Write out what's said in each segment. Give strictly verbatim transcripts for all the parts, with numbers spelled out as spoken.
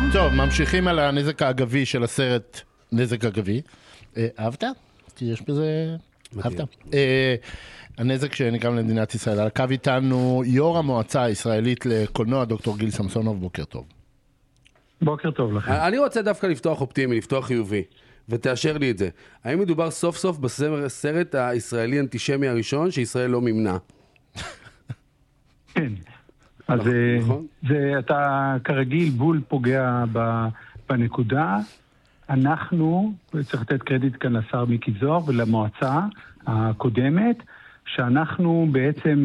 טוב, ממשיכים על הנזק האגבי של הסרט נזק אגבי. אהבת? כי יש בזה... אהבת? הנזק שנקרא למדינת ישראל. על הקו איתנו יו"ר המועצה הישראלית לקולנוע, דוקטור גיל סמסונוב. בוקר טוב. בוקר טוב לכם. אני רוצה דווקא לפתוח אופטימי, לפתוח חיובי, ותאשר לי את זה. האם מדובר סוף סוף בסרט הישראלי אנטישמי הראשון שישראל לא ממנע? כן. אז זה, אתה כרגיל בול פוגע בנקודה. אנחנו, צריך לתת קרדיט כאן לשר מיקי זוהר ולמועצה הקודמת, שאנחנו בעצם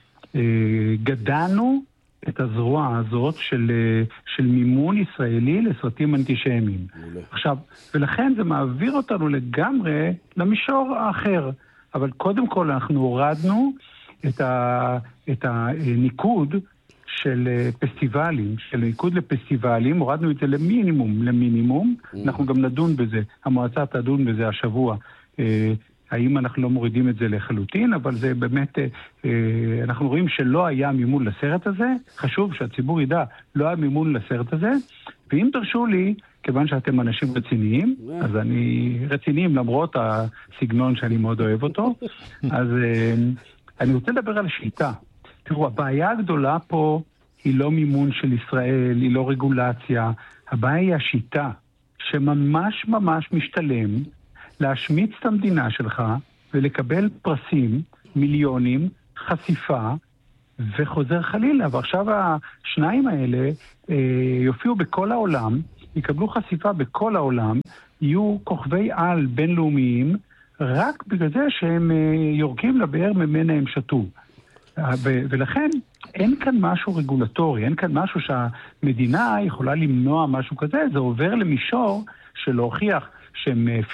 גדענו את הזרוע הזאת של, של מימון ישראלי לסרטים אנטישמיים. עכשיו, ולכן זה מעביר אותנו לגמרי למישור האחר. אבל קודם כל אנחנו הורדנו את, ה, את הניקוד של פסטיבלים, של ניקוד לפסטיבלים, הורדנו את זה למינימום, למינימום. אנחנו גם נדון בזה, המועצה תדון בזה השבוע. האם אנחנו לא מורידים את זה לחלוטין, אבל זה באמת, אנחנו רואים שלא היה מימון לסרט הזה, חשוב שהציבור ידע, לא היה מימון לסרט הזה, ואם תרשו לי, כיוון שאתם אנשים רציניים, אז אני רציניים למרות הסגנון שאני מאוד אוהב אותו, אז אני רוצה לדבר על השיטה. תראו, הבעיה הגדולה פה היא לא מימון של ישראל, היא לא רגולציה, הבעיה היא השיטה, שממש ממש משתלם, להשמיץ את המדינה שלך ולקבל פרסים, מיליונים, חשיפה וחוזר חלילה. ועכשיו השניים האלה אה, יופיעו בכל העולם, יקבלו חשיפה בכל העולם, יהיו כוכבי על בינלאומיים, רק בגלל זה שהם אה, יורקים לבאר ממנה הם שתו. ו- ולכן אין כאן משהו רגולטורי, אין כאן משהו שהמדינה יכולה למנוע משהו כזה, זה עובר למישור של להוכיח שהם